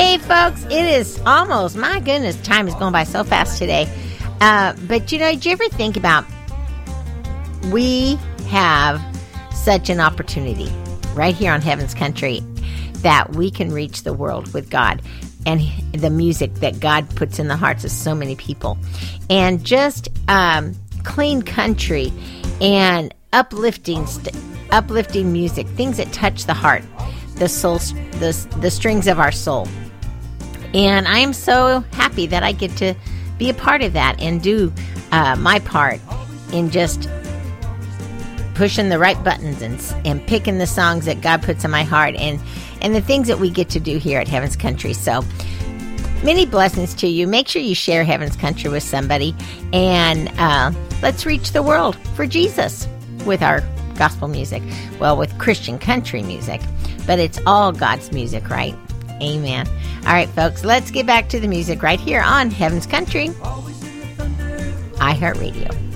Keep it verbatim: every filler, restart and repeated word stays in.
Hey, folks, it is almost, my goodness, time is going by so fast today. Uh, but, you know, did you ever think about we have such an opportunity right here on Heaven's Country that we can reach the world with God and the music that God puts in the hearts of so many people. And just um, clean country and uplifting st- uplifting music, things that touch the heart, the soul, the, the strings of our soul. And I am so happy that I get to be a part of that and do uh, my part in just pushing the right buttons and and picking the songs that God puts in my heart and, and the things that we get to do here at Heaven's Country. So many blessings to you. Make sure you share Heaven's Country with somebody, and uh, let's reach the world for Jesus with our gospel music. Well, with Christian country music, but it's all God's music, right? Amen. All right, folks, let's get back to the music right here on Heaven's Country, iHeartRadio.